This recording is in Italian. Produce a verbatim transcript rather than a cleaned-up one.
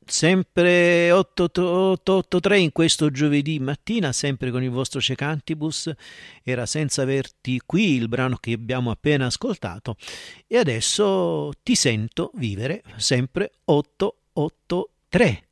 Sempre otto otto tre in questo giovedì mattina, sempre con il vostro Cecantibus. Era Senza averti qui il brano che abbiamo appena ascoltato. E adesso Ti sento vivere, sempre otto otto tre.